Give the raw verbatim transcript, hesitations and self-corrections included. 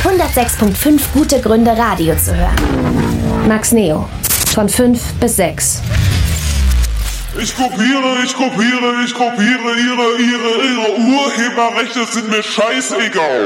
hundertsechs Komma fünf gute Gründe, Radio zu hören. Max Neo. Von fünf bis sechs. Ich kopiere, ich kopiere, ich kopiere, ihre, ihre, ihre Urheberrechte sind mir scheißegal.